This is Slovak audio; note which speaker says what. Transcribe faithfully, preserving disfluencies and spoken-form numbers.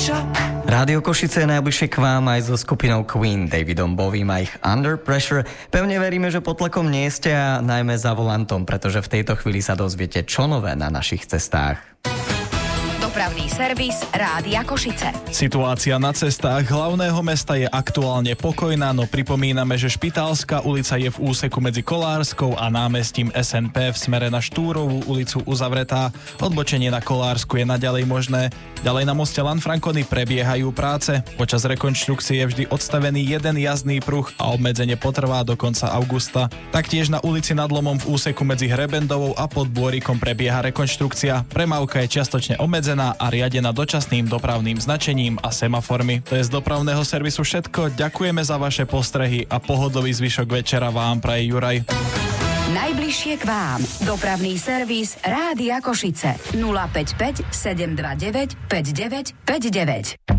Speaker 1: Rádio Košice je najbližšie k vám aj so skupinou Queen, Davidom Bowiem a ich Under Pressure. Pevne veríme, že pod tlakom nie ste a najmä za volantom, pretože v tejto chvíli sa dozviete, čo nové na našich cestách.
Speaker 2: Dopravný servis Rádia Košice.
Speaker 3: Situácia na cestách hlavného mesta je aktuálne pokojná, no pripomíname, že Špitálska ulica je v úseku medzi Kolárskou a námestím es en pé v smere na Štúrovú ulicu uzavretá. Odbočenie na Kolársku je naďalej možné. Ďalej na moste Lanfrancony prebiehajú práce. Počas rekonštrukcie je vždy odstavený jeden jazdný pruh a obmedzenie potrvá do konca augusta. Taktiež na ulici Nad Lomom v úseku medzi Hrebendovou a Podbôrikom prebieha rekonštrukcia. Premávka je čiastočne obmedzená a riadená dočasným dopravným značením a semaformy. To je z dopravného servisu všetko. Ďakujeme za vaše postrehy a pohodový zvyšok večera vám praje Juraj.
Speaker 2: Najbližšie k vám. Dopravný servis Rádia Košice. nula päť päť sedem dva deväť päť deväť päť deväť.